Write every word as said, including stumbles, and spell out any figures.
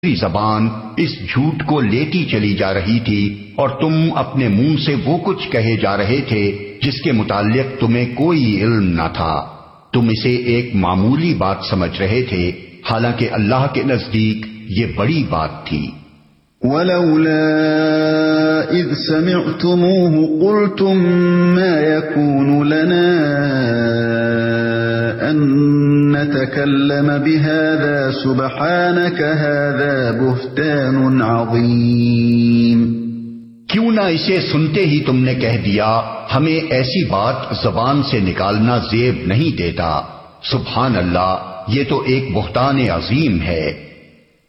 जबान इस झूठ को लेती चली जा रही थी और तुम अपने मुंह से वो कुछ कहे जा रहे थे जिसके मुताल्लिक तुम्हें कोई इल्म न था। तुम इसे एक मामूली बात समझ रहे थे, हालांकि अल्लाह के नजदीक ये बड़ी बात थी। वलौला इज़ समिअतुमूहु क़ुल्तुम मा यकूनु लना अन नतकल्लम बिहाज़ा सुब्हानक हाज़ा बुहतानुन अज़ीम। क्यों ना इसे सुनते ही तुमने कह दिया, हमें ऐसी बात जबान से निकालना ज़ेब नहीं देता। सुब्हान अल्लाह, ये तो एक बुहतान अजीम है।